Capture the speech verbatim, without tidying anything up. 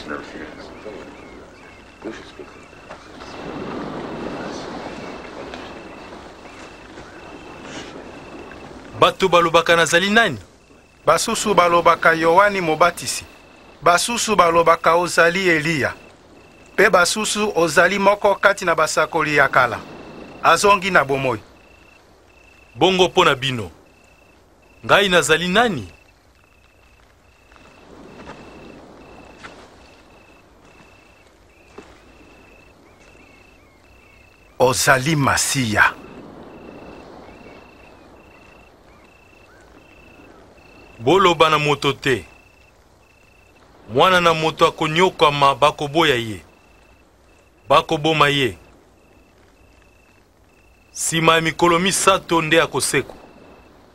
Bato balobaka nazali nani? Basusu balobaka Yohani Mobatisi. Basusu balobaka ozali Eliya. Pe basusu ozali moko kati na basakoli ya kala. Azongi na bomoi. Bongo po na bino. Ngai nazali nani? Ozali Masiya. Boloba na moto te. Mwana na moto akonyokama bakoboya ye. Bakoboma ye. Sima ya mikolo misato nde akosekwa.